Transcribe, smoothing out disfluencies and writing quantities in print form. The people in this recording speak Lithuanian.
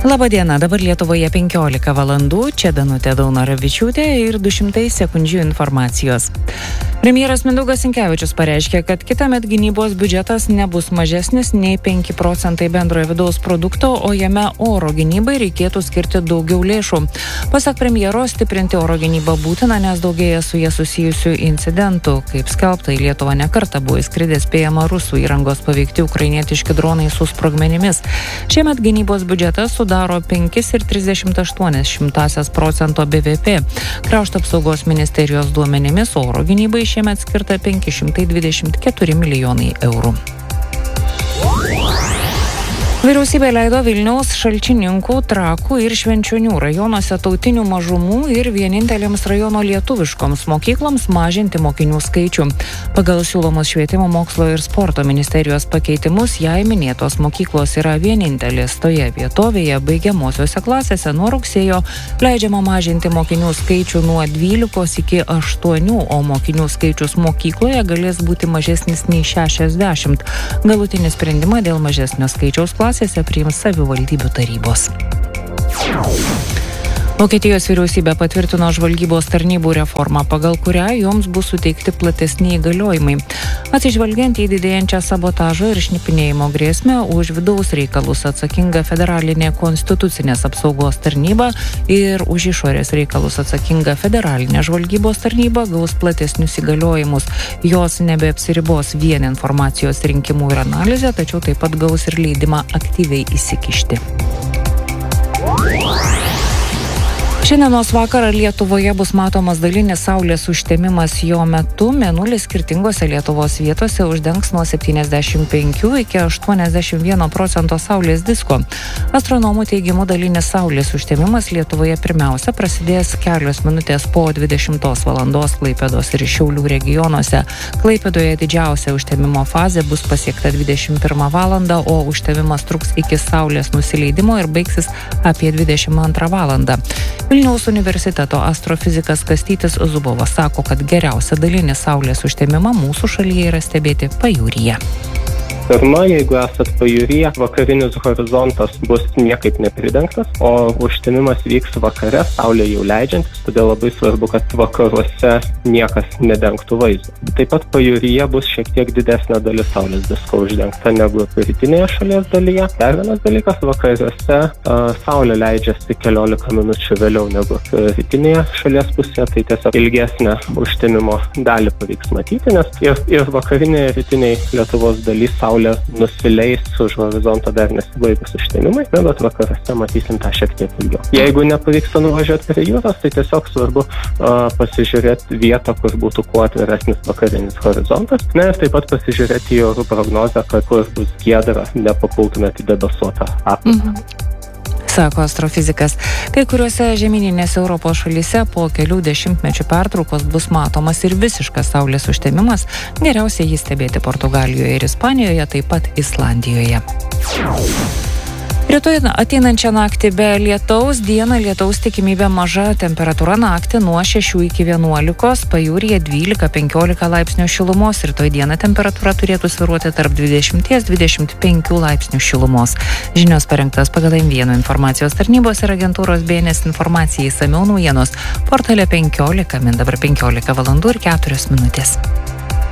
Labadiena, dabar Lietuvoje 15 valandų, čia Danutė Daunoravičiūtė ir 200 sekundžių informacijos. Premjeras Mindaugas Sinkevičius pareiškė, kad kitąmet gynybos biudžetas nebus mažesnis nei 5% bendrojo vidaus produkto, o jame oro gynybai reikėtų skirti daugiau lėšų. Pasak premjero, stiprinti oro gynybą būtina, nes daugėja su jie susijusių incidentų. Kaip skelbta, į Lietuvą nekartą buvo įskridę spėjama rusų įrangos paveikti ukrainietiški dronai su sprogmenimis. Šiemet gynybos biudžetas sudaro 5,38% BVP. Krašto apsaugos ministerijos duomenimis oro gynybai šiemet skirta 524 milijonai eurų. Vyriausybė leido Vilniaus, Šalčininkų, Trakų ir Švenčionių rajonuose tautinių mažumų ir vienintelėms rajono lietuviškoms mokykloms mažinti mokinių skaičių. Pagal siūlomus švietimo, mokslo ir sporto ministerijos pakeitimus, jei minėtos mokyklos yra vienintelės toje vietovėje, baigiamosiose klasėse nuo rugsėjo leidžiama mažinti mokinių skaičių nuo 12 iki 8, o mokinių skaičius mokykloje galės būti mažesnis nei 60. Galutinį sprendimą dėl mažesnio skaičiaus klasėse priims savivaldybių tarybos. Vokietijos vyriausybė patvirtino žvalgybos tarnybų reformą, pagal kurią joms bus suteikti platesni įgaliojimai. Atsižvelgiant į didėjančią sabotažo ir šnipinėjimo grėsmę, už vidaus reikalus atsakinga federalinė konstitucinės apsaugos tarnyba ir už išorės reikalus atsakinga federalinė žvalgybos tarnyba gaus platesnius įgaliojimus. Jos nebeapsiribos vien informacijos rinkimu ir analizė, tačiau taip pat gaus ir leidimą aktyviai įsikišti. Šiandienos vakarą Lietuvoje bus matomas dalinis saulės užtemimas. Jo metu mėnulis skirtingose Lietuvos vietose uždengs nuo 75 iki 81% saulės disko. Astronomų teigimu dalinis saulės užtemimas Lietuvoje pirmiausia prasidės kelios minutės po 20 valandos Klaipėdos ir Šiaulių regionuose. Klaipėdoje didžiausia užtemimo fazė bus pasiekta 21 valandą, o užtemimas truks iki saulės nusileidimo ir baigsis apie 22 valandą. Vilniaus universiteto astrofizikas Kastytis Zubovas sako, kad geriausia dalinį saulės užtemimą mūsų šalyje yra stebėti pajūryje. Pirma, jeigu esat pajūryje, vakarinis horizontas bus niekaip nepridengtas, o užtemimas vyks vakare, saulė jau leidžiantis, todėl labai svarbu, kad vakaruose niekas nedengtų vaizdo. Taip pat pajūryje bus šiek tiek didesnė dalis saulės disko uždengta negu rytinėje šalies dalyje. Dar vienas dalykas, vakaruose saulė leidžiasi 15 minučių vėliau negu rytinėje šalies pusėje, tai tiesiog ilgesnę užtemimo dalį pavyks matyti, nes ir vakarinėje, rytinėje Lietuvos daly saulė nusileis už horizonto dar nesibaigus užtemimai, bet vakaruose matysim tą šiek tiek ilgiau. Jeigu nepavyksta nuvažiuoti prie jūros, tai tiesiog svarbu pasižiūrėti vietą, kur būtų kuo atviresnis vakarinis horizontas. Na ir taip pat pasižiūrėti į orų prognozę, kad kur bus giedra, nepapultumėte į debesuotą aplinką. Sako astrofizikas. Kai kuriuose žemyninėse Europos šalyse po kelių dešimtmečių pertraukos bus matomas ir visiškas saulės užtemimas. Geriausia jį stebėti Portugalijoje ir Ispanijoje, taip pat Islandijoje. Rytoj ateinančią naktį be lietaus, dieną lietaus tikimybė maža, temperatūra naktį nuo 6 iki 11, pajūryje 12-15 laipsnių šilumos, rytoj dieną temperatūra turėtų svyruoti tarp 20-25 laipsnių šilumos. Žinios parengtas pagal M1 informacijos tarnybos ir agentūros BNS informacijai, išsamiau naujienos portale 15 min dabar 15 valandų ir 4 minutės.